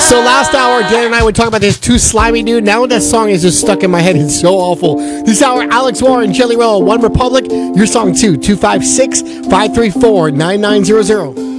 So last hour, Dan and I were talking about this Too Slimy Dude. Now that song is just stuck in my head. It's so awful. This hour, Alex Warren, Jelly Roll, One Republic. Your song too, 256-534-9900.